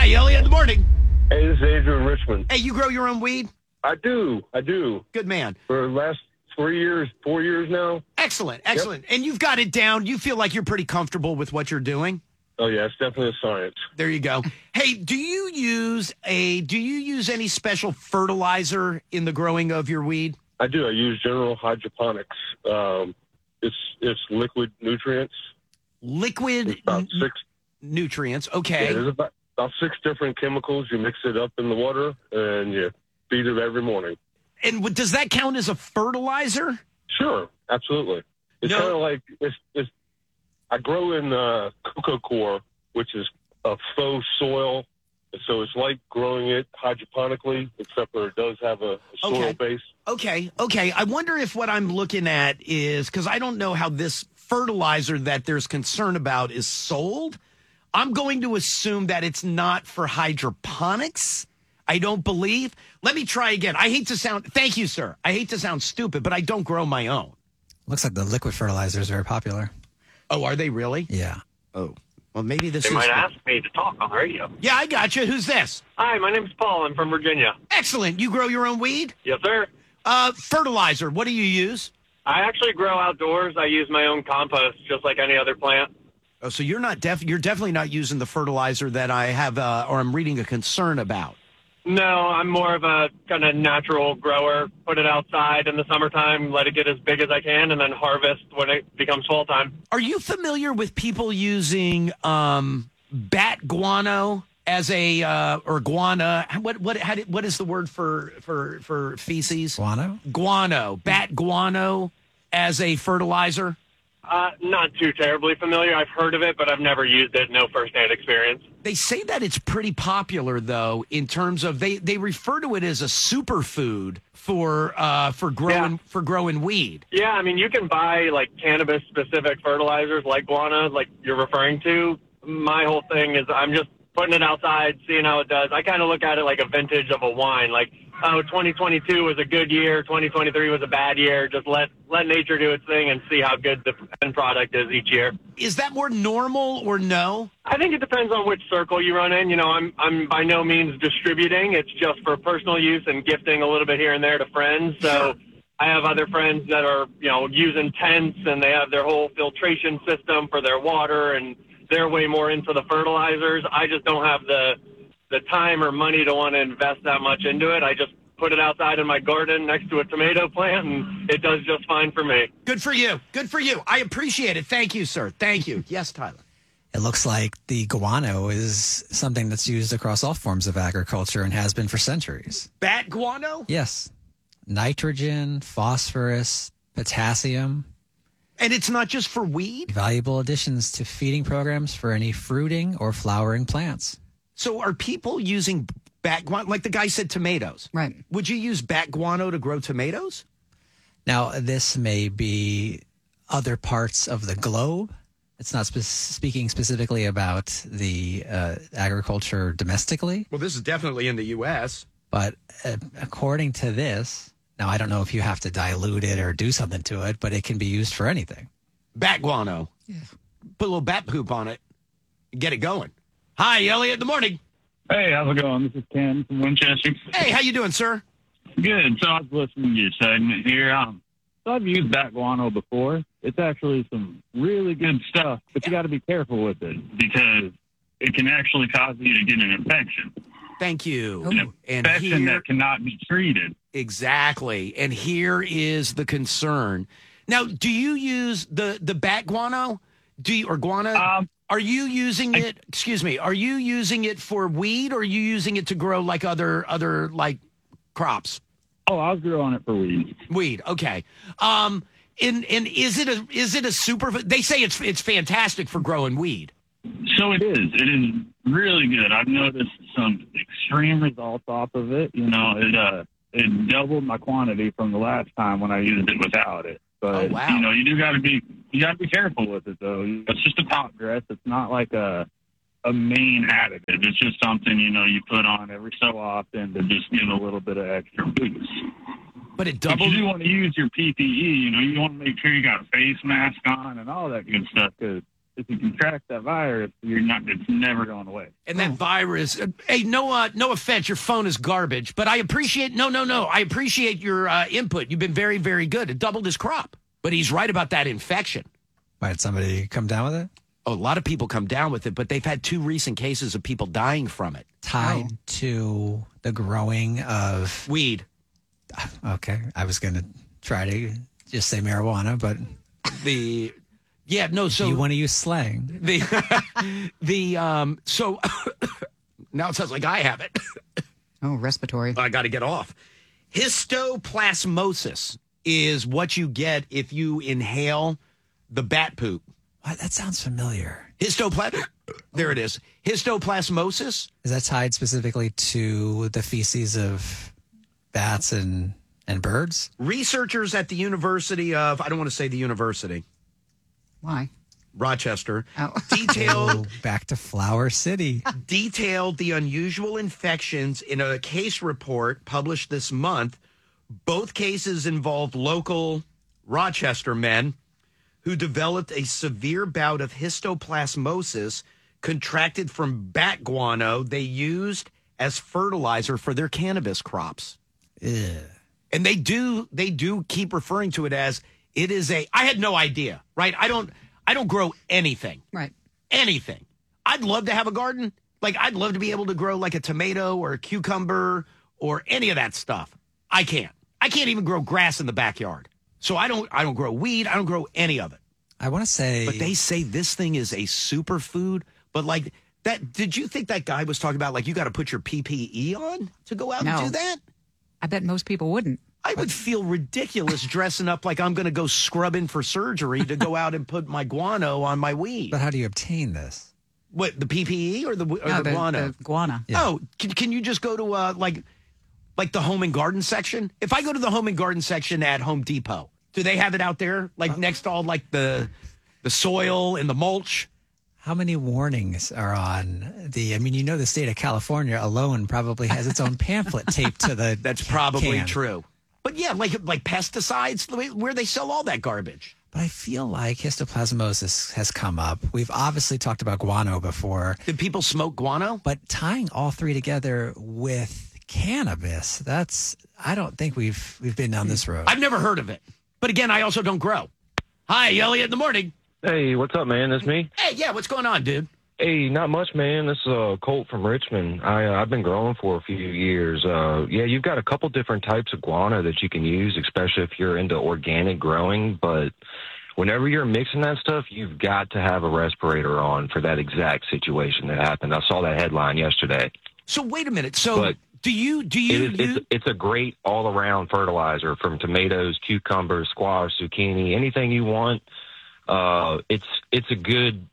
Hi, Elliot. Good morning. Hey, this is Adrian Richmond. Hey, you grow your own weed? I do. Good man. For the last 4 years now. Excellent. And you've got it down. You feel like you're pretty comfortable with what you're doing? Oh, yeah, it's definitely a science. There you go. Hey, do you use any special fertilizer in the growing of your weed? I do. I use General Hydroponics. It's liquid nutrients. Liquid It's about six. nutrients. Okay. Yeah, there's about 6 different chemicals. You mix it up in the water, and you feed it every morning. And does that count as a fertilizer? Sure, absolutely. It's kind of like it's. I grow in cocoa coir, which is a faux soil, so it's like growing it hydroponically, except for it does have a soil base. Okay. I wonder if what I'm looking at is, because I don't know how this fertilizer that there's concern about is sold. I'm going to assume that it's not for hydroponics. I don't believe. Let me try again. Thank you, sir. I hate to sound stupid, but I don't grow my own. Looks like the liquid fertilizers are very popular. Oh, are they really? Yeah. Oh, well, maybe this They is... might ask me to talk on the radio. Yeah, I got you. Who's this? Hi, my name's Paul. I'm from Virginia. Excellent. You grow your own weed? Yes, sir. Fertilizer. What do you use? I actually grow outdoors. I use my own compost, just like any other plant. Oh, so you're definitely not using the fertilizer that I have, or I'm reading a concern about. No, I'm more of a kind of natural grower. Put it outside in the summertime, let it get as big as I can, and then harvest when it becomes fall time. Are you familiar with people using bat guano as a or guana? What is the word for feces? Guano? Bat guano as a fertilizer? Not too terribly familiar. I've heard of it, but I've never used it. No firsthand experience. They say that it's pretty popular, though, in terms of they refer to it as a superfood for growing weed. Yeah, I mean, you can buy like cannabis-specific fertilizers like guano, like you're referring to. My whole thing is I'm just putting it outside, seeing how it does. I kind of look at it like a vintage of a wine. Like, 2022 was a good year, 2023 was a bad year. Just let nature do its thing and see how good the end product is each year. Is that more normal or no? I think it depends on which circle you run in. You know, I'm by no means distributing. It's just for personal use and gifting a little bit here and there to friends. So I have other friends that are, using tents and they have their whole filtration system for their water and they're way more into the fertilizers. I just don't have the time or money to want to invest that much into it. I just put it outside in my garden next to a tomato plant, and it does just fine for me. Good for you. I appreciate it. Thank you, sir. Thank you. Yes, Tyler. It looks like the guano is something that's used across all forms of agriculture and has been for centuries. Bat guano? Yes. Nitrogen, phosphorus, potassium. And it's not just for weed? Valuable additions to feeding programs for any fruiting or flowering plants. So are people using bat guano? Like the guy said tomatoes. Right. Would you use bat guano to grow tomatoes? Now, this may be other parts of the globe. It's not speaking specifically about the agriculture domestically. Well, this is definitely in the U.S. But according to this, now I don't know if you have to dilute it or do something to it, but it can be used for anything. Bat guano. Yeah. Put a little bat poop on it. Get it going. Hi, Elliot. Good morning. Hey, how's it going? This is Ken from Winchester. Hey, how you doing, sir? Good. So I was listening to your segment here. So I've used bat guano before. It's actually some really good stuff, but you got to be careful with it because it can actually cause you to get an infection. Thank you. An infection that cannot be treated. Exactly. And here is the concern. Now, do you use the bat guano? Or guano? Are you using it? Excuse me. Are you using it for weed, or are you using it to grow like other like crops? Oh, I was growing it for weed. Weed. Okay. And is it a super? They say it's fantastic for growing weed. So it is. It is really good. I've noticed some extreme results off of it. It doubled my quantity from the last time when I used it without it. But, wow. You got to be careful with it, though. It's just a top dress. It's not like a main additive. It's just something, you put on every so often to just give a little bit of extra boost. But it doubles. But you do want to use your PPE. You want to make sure you got a face mask on and all that good stuff because if you contract that virus, it's never going away. And that virus, hey, no offense, your phone is garbage, but I appreciate, I appreciate your input. You've been very, very good. It doubled his crop. But he's right about that infection. Why, did somebody come down with it? Oh, a lot of people come down with it, but they've had 2 recent cases of people dying from it. Tied to the growing of weed. Okay, I was going to try to just say marijuana, but so you want to use slang. So now it sounds like I have it. Oh, respiratory. I got to get off. Histoplasmosis is what you get if you inhale the bat poop. What? That sounds familiar. There it is. Histoplasmosis. Is that tied specifically to the feces of bats and birds? Researchers at the University of, I don't want to say the university. Why? Rochester. Oh. Detailed back to Flower City. Detailed the unusual infections in a case report published this month. Both cases involved local Rochester men who developed a severe bout of histoplasmosis contracted from bat guano they used as fertilizer for their cannabis crops. Ew. And they do keep referring to it as it is I had no idea, right? I don't grow anything. Right. Anything. I'd love to have a garden. Like, I'd love to be able to grow like a tomato or a cucumber or any of that stuff. I can't. I can't even grow grass in the backyard. So I don't grow weed. I don't grow any of it. I want to say... But they say this thing is a superfood. But like that, did you think that guy was talking about like you got to put your PPE on to go out and do that? I bet most people wouldn't. I would feel ridiculous dressing up like I'm going to go scrub in for surgery to go out and put my guano on my weed. But how do you obtain this? What, the PPE or the guano? The guana. Yeah. Oh, can you just go to like the home and garden section? If I go to the home and garden section at Home Depot, do they have it out there like next to all like the soil and the mulch? How many warnings are on the state of California alone probably has its own pamphlet taped to the That's probably can. true. But yeah, like pesticides, where they sell all that garbage. But I feel like histoplasmosis has come up. We've obviously talked about guano before. Did people smoke guano? But tying all 3 together with cannabis, I don't think we've been down this road. I've never heard of it. But again, I also don't grow. Hi, Elliot in the morning. Hey, what's up, man? That's me. Hey, yeah, what's going on, dude? Hey, not much, man. This is Colt from Richmond. I've been growing for a few years. You've got a couple different types of guano that you can use, especially if you're into organic growing. But whenever you're mixing that stuff, you've got to have a respirator on for that exact situation that happened. I saw that headline yesterday. So wait a minute. So do you it's a great all-around fertilizer from tomatoes, cucumbers, squash, zucchini, anything you want. It's a good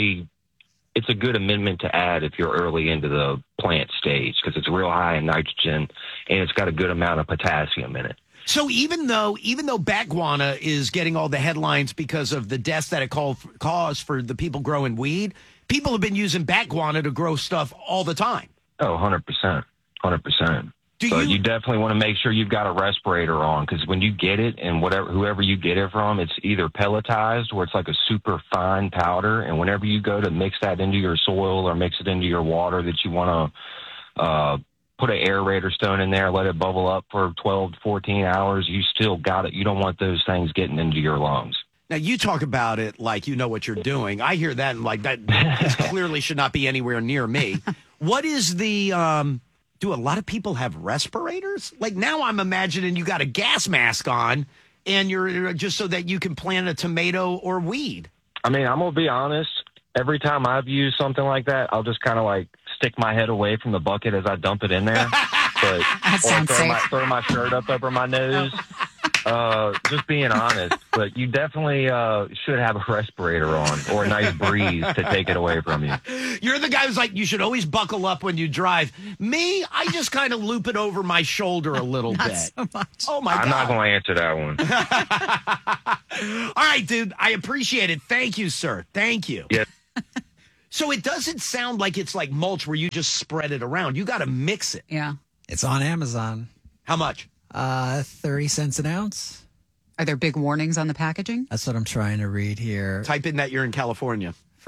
amendment to add if you're early into the plant stage because it's real high in nitrogen and it's got a good amount of potassium in it. So even though bat guana is getting all the headlines because of the deaths that it caused for the people growing weed, people have been using bat guana to grow stuff all the time. Oh, 100%. 100%. But you definitely want to make sure you've got a respirator on because when you get it and whoever you get it from, it's either pelletized where it's like a super fine powder. And whenever you go to mix that into your soil or mix it into your water that you want to put an aerator stone in there, let it bubble up for 12 to 14 hours, you still got it. You don't want those things getting into your lungs. Now, you talk about it like you know what you're doing. I hear that and like that this clearly should not be anywhere near me. What is the do a lot of people have respirators? Like now I'm imagining you got a gas mask on and you're just so that you can plant a tomato or weed. I mean, I'm going to be honest. Every time I've used something like that, I'll just kind of like stick my head away from the bucket as I dump it in there. But throw my shirt up over my nose. Just being honest. But you definitely should have a respirator on or a nice breeze to take it away from you. You're the guy who's like, you should always buckle up when you drive. Me, I just kind of loop it over my shoulder a little bit. So much. Oh, my God. I'm not going to answer that one. All right, dude. I appreciate it. Thank you, sir. Thank you. Yeah. So it doesn't sound like it's like mulch where you just spread it around. You got to mix it. Yeah. It's on Amazon. How much? 30 cents an ounce. Are there big warnings on the packaging? That's what I'm trying to read here. Type in that you're in California.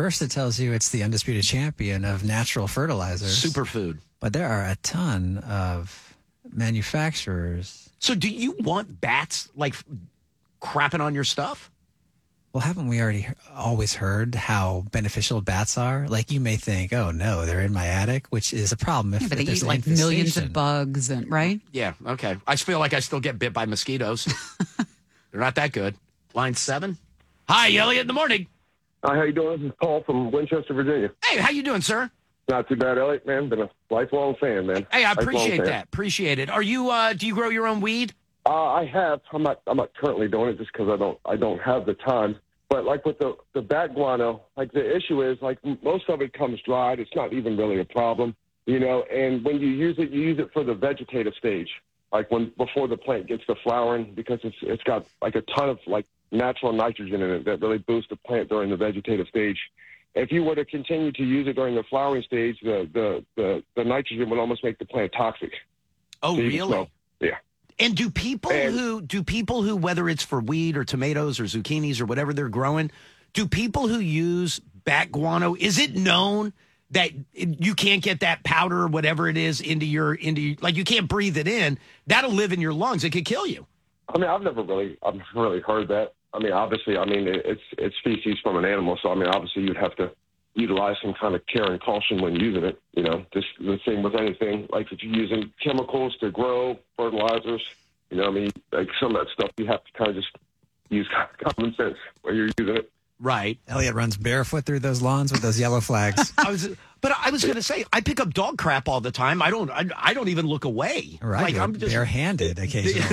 First, it tells you it's the undisputed champion of natural fertilizers. Superfood. But there are a ton of manufacturers. So do you want bats like crapping on your stuff? Well, haven't we already always heard how beneficial bats are? Like, you may think, oh, no, they're in my attic, which is a problem. But they eat like millions of bugs, and right? Yeah, okay. I feel like I still get bit by mosquitoes. They're not that good. Line 7. Hi, Elliot in the morning. Hi, how you doing? This is Paul from Winchester, Virginia. Hey, how you doing, sir? Not too bad, Elliot, man. Been a lifelong fan, man. Hey, I Lifelong appreciate fan. that. Appreciate it. Are you, do you grow your own weed? I have. I'm not currently doing it just because I don't have the time. But like with the bat guano, like the issue is like most of it comes dried. It's not even really a problem, you know. And when you use it for the vegetative stage, like before the plant gets to flowering, because it's got like a ton of like natural nitrogen in it that really boosts the plant during the vegetative stage. If you were to continue to use it during the flowering stage, the nitrogen would almost make the plant toxic. Oh, So you really? smell- Yeah. And do people who, whether it's for weed or tomatoes or zucchinis or whatever they're growing, do people who use bat guano, is it known that you can't get that powder or whatever it is into your like you can't breathe it in? That'll live in your lungs. It could kill you. I mean, I've never really heard that. I mean, obviously, it's feces from an animal, so I mean, obviously, you'd have to utilize some kind of care and caution when using it. You know, just the same with anything. Like if you're using chemicals to grow, fertilizers, you know, I mean, like some of that stuff, you have to kind of just use common sense when you're using it. Right. Elliot runs barefoot through those lawns with those yellow flags. I was going to say, I pick up dog crap all the time. I don't even look away. Right. Like I'm just barehanded occasionally.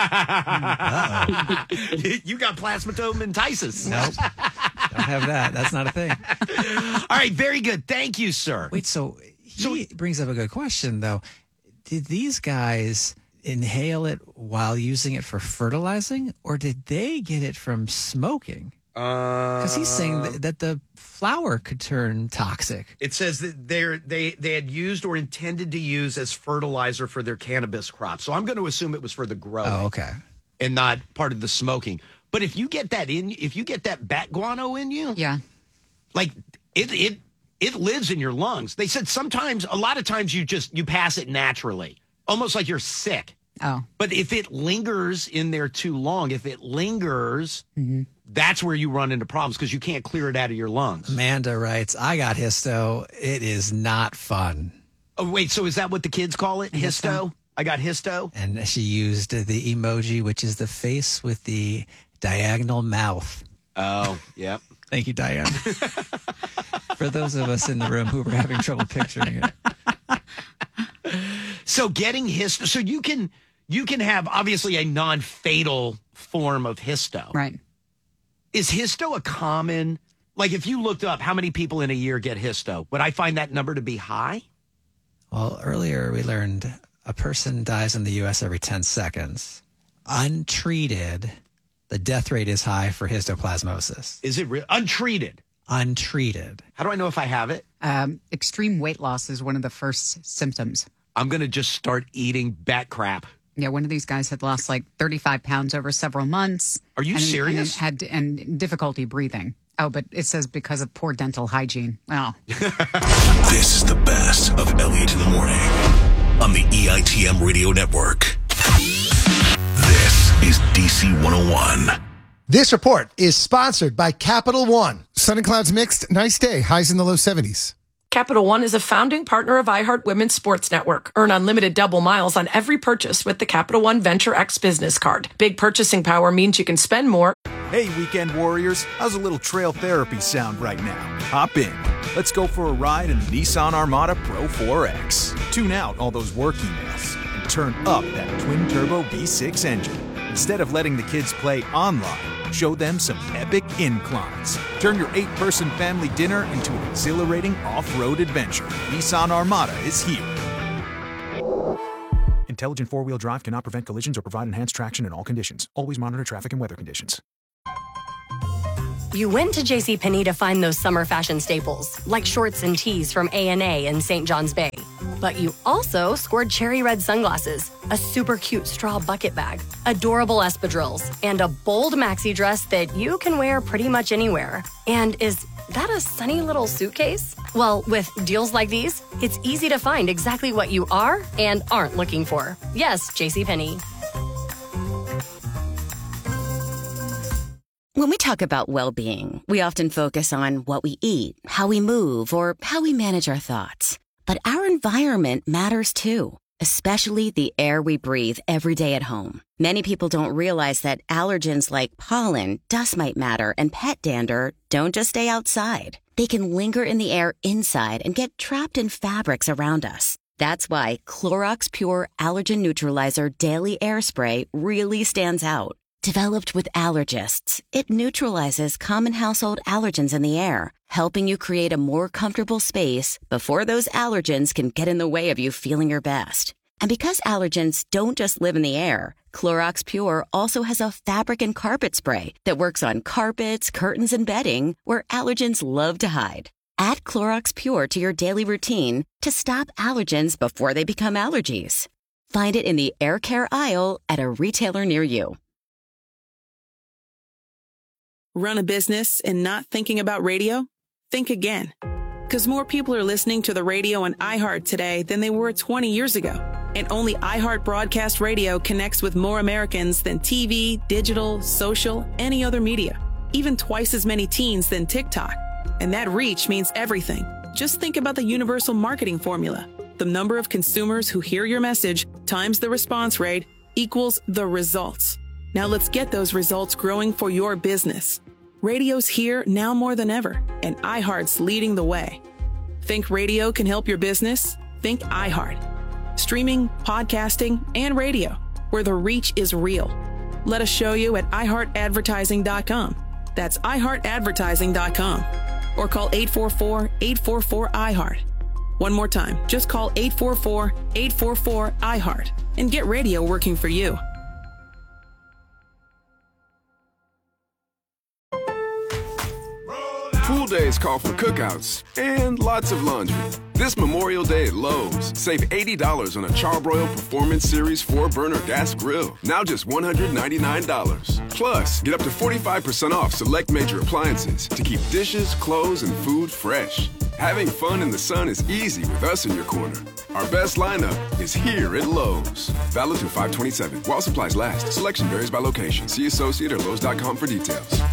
Uh-oh. You got plasmatomontitis. Nope. Don't have that. That's not a thing. All right. Very good. Thank you, sir. Wait, so he brings up a good question, though. Did these guys inhale it while using it for fertilizing, or did they get it from smoking? Because he's saying that the flower could turn toxic. It says that they had used or intended to use as fertilizer for their cannabis crop. So I'm going to assume it was for the growing. Oh, okay. And not part of the smoking. But if you get that bat guano in you, Yeah. like it lives in your lungs. They said a lot of times you pass it naturally, almost like you're sick. Oh. But if it lingers in there too long, that's where you run into problems because you can't clear it out of your lungs. Amanda writes, I got histo. It is not fun. Oh, wait, so is that what the kids call it? Histo? I got histo? And she used the emoji, which is the face with the diagonal mouth. Oh, yep. Thank you, Diane. For those of us in the room who were having trouble picturing it. So getting histo, so you can have obviously a non-fatal form of histo. Right. Is histo a common, like if you looked up how many people in a year get histo, would I find that number to be high? Well, earlier we learned a person dies in the U.S. every 10 seconds. Untreated, the death rate is high for histoplasmosis. Is it real? Untreated? Untreated. How do I know if I have it? Extreme weight loss is one of the first symptoms. I'm going to just start eating bat crap. Yeah, one of these guys had lost like 35 pounds over several months. Are you serious? And difficulty breathing. Oh, but it says because of poor dental hygiene. Well. This is the best of Elliot in the Morning on the EITM Radio Network. This is DC 101. This report is sponsored by Capital One. Sun and clouds mixed, nice day, highs in the low 70s. Capital One is a founding partner of iHeart Women's Sports Network. Earn unlimited double miles on every purchase with the Capital One Venture X business card. Big purchasing power means you can spend more. Hey, weekend warriors, how's a little trail therapy sound right now? Hop in. Let's go for a ride in the Nissan Armada Pro 4X. Tune out all those work emails and turn up that twin-turbo V6 engine. Instead of letting the kids play online, show them some epic inclines. Turn your 8-person family dinner into an exhilarating off-road adventure. Nissan Armada is here. Intelligent four-wheel drive cannot prevent collisions or provide enhanced traction in all conditions. Always monitor traffic and weather conditions. You went to JCPenney to find those summer fashion staples, like shorts and tees from A&A in St. John's Bay. But you also scored cherry red sunglasses, a super cute straw bucket bag, adorable espadrilles, and a bold maxi dress that you can wear pretty much anywhere and is that a sunny little suitcase? Well, with deals like these, it's easy to find exactly what you are and aren't looking for. Yes, JCPenney. When we talk about well-being, we often focus on what we eat, how we move, or how we manage our thoughts. But our environment matters too, especially the air we breathe every day at home. Many people don't realize that allergens like pollen, dust mite matter, and pet dander don't just stay outside. They can linger in the air inside and get trapped in fabrics around us. That's why Clorox Pure Allergen Neutralizer Daily Air Spray really stands out. Developed with allergists, it neutralizes common household allergens in the air, helping you create a more comfortable space before those allergens can get in the way of you feeling your best. And because allergens don't just live in the air, Clorox Pure also has a fabric and carpet spray that works on carpets, curtains, and bedding where allergens love to hide. Add Clorox Pure to your daily routine to stop allergens before they become allergies. Find it in the air care aisle at a retailer near you. Run a business and not thinking about radio? Think again. Because more people are listening to the radio on iHeart today than they were 20 years ago. And only iHeart Broadcast Radio connects with more Americans than TV, digital, social, any other media. Even twice as many teens than TikTok. And that reach means everything. Just think about the universal marketing formula. The number of consumers who hear your message times the response rate equals the results. Now let's get those results growing for your business. Radio's here now more than ever, and iHeart's leading the way. Think radio can help your business? Think iHeart. Streaming, podcasting, and radio, where the reach is real. Let us show you at iHeartAdvertising.com. That's iHeartAdvertising.com. Or call 844-844-iHeart. One more time, just call 844-844-iHeart and get radio working for you. Pool days call for cookouts and lots of laundry. This Memorial Day at Lowe's, save $80 on a Charbroil Performance Series 4-burner gas grill. Now just $199. Plus, get up to 45% off select major appliances to keep dishes, clothes, and food fresh. Having fun in the sun is easy with us in your corner. Our best lineup is here at Lowe's. Valid through 5/27. While supplies last. Selection varies by location. See associate or Lowe's.com for details.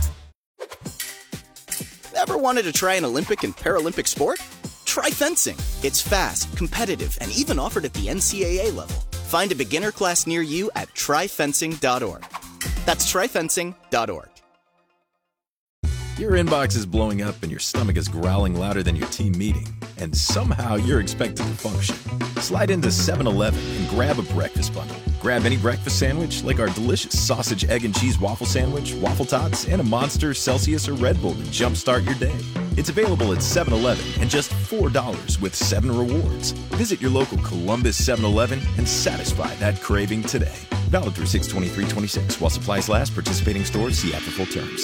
Ever wanted to try an Olympic and Paralympic sport? Try fencing. It's fast, competitive, and even offered at the NCAA level. Find a beginner class near you at tryfencing.org. That's tryfencing.org. Your inbox is blowing up and your stomach is growling louder than your team meeting, and somehow you're expected to function. Slide into 7-Eleven and grab a breakfast bundle. Grab any breakfast sandwich like our delicious sausage, egg, and cheese waffle sandwich, waffle tots, and a Monster, Celsius, or Red Bull to jumpstart your day. It's available at 7-Eleven and just $4 with 7 rewards. Visit your local Columbus 7-Eleven and satisfy that craving today. Valid through 6/23/26. While supplies last, participating stores see after full terms.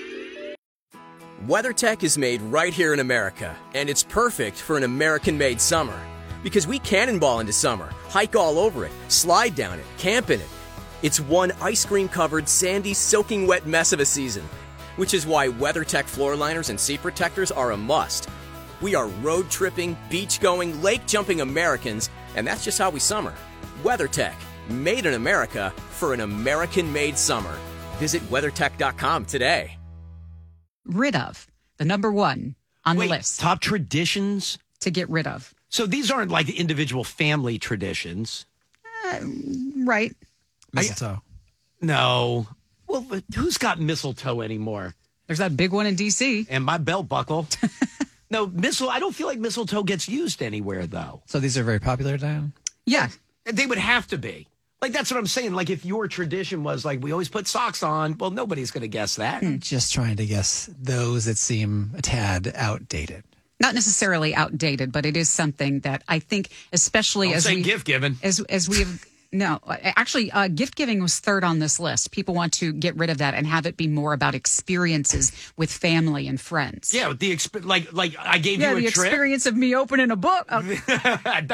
WeatherTech is made right here in America, and it's perfect for an American-made summer. Because we cannonball into summer, hike all over it, slide down it, camp in it. It's one ice cream-covered, sandy, soaking wet mess of a season, which is why WeatherTech floor liners and seat protectors are a must. We are road-tripping, beach-going, lake-jumping Americans, and that's just how we summer. WeatherTech, made in America for an American-made summer. Visit WeatherTech.com today. Rid of, the number one on Wait, the list. Top traditions to get rid of. So these aren't like individual family traditions. Right. Mistletoe. No. Well, who's got mistletoe anymore? There's that big one in D.C. And my belt buckle. No, I don't feel like mistletoe gets used anywhere, though. So these are very popular, Diane? Yeah. They would have to be. Like, that's what I'm saying. Like, if your tradition was like, we always put socks on, well, nobody's going to guess that. Just trying to guess those that seem a tad outdated. Not necessarily outdated, but it is something that I think, especially as gift giving, as we have. No, actually, gift giving was third on this list. People want to get rid of that and have it be more about experiences with family and friends. Yeah, like I gave you a the trip. Experience of me opening a book.